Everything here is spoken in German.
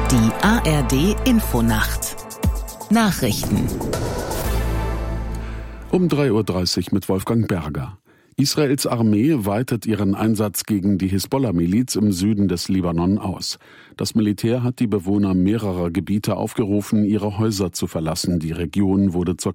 Die ARD Infonacht Nachrichten Um 3:30 Uhr mit Wolfgang Berger. Israels Armee weitet ihren Einsatz gegen die Hisbollah-Miliz im Süden des Libanon aus. Das Militär hat die Bewohner mehrerer Gebiete aufgerufen, ihre Häuser zu verlassen. Die Region wurde zur